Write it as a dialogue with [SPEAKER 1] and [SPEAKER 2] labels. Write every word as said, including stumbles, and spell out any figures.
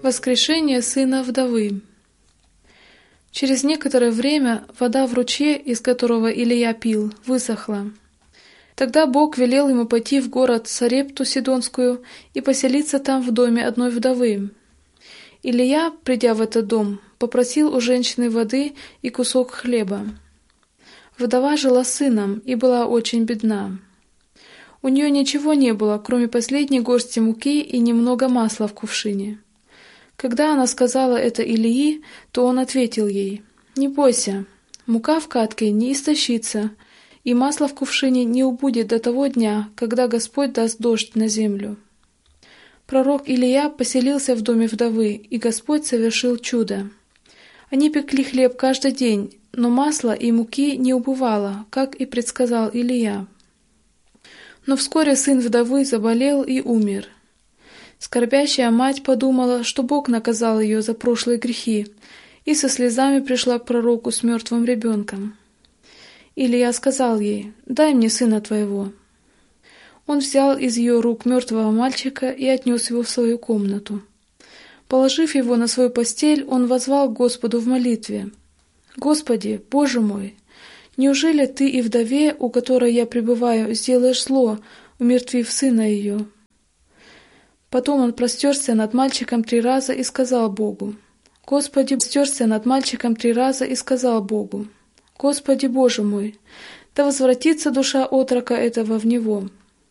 [SPEAKER 1] Воскрешение сына вдовы. Через некоторое время вода в ручье, из которого Илия пил, высохла. Тогда Бог велел ему пойти в город Сарепту Сидонскую и поселиться там в доме одной вдовы. Илия, придя в этот дом, попросил у женщины воды и кусок хлеба. Вдова жила с сыном и была очень бедна. У нее ничего не было, кроме последней горсти муки и немного масла в кувшине. Когда она сказала это Илии, то он ответил ей: «Не бойся, мука в катке не истощится, и масло в кувшине не убудет до того дня, когда Господь даст дождь на землю». Пророк Илия поселился в доме вдовы, и Господь совершил чудо. Они пекли хлеб каждый день, но масла и муки не убывало, как и предсказал Илия. Но вскоре сын вдовы заболел и умер. Скорбящая мать подумала, что Бог наказал ее за прошлые грехи, и со слезами пришла к пророку с мертвым ребенком. Илия сказал ей: «Дай мне сына твоего». Он взял из ее рук мертвого мальчика и отнес его в свою комнату. Положив его на свою постель, он воззвал к Господу в молитве: «Господи, Боже мой, неужели Ты и вдове, у которой я пребываю, сделаешь зло, умертвив сына ее?» Потом он простерся над мальчиком три раза и сказал Богу: «Господи, простерся над мальчиком три раза и сказал Богу: Господи, Боже мой, да возвратится душа отрока этого в него,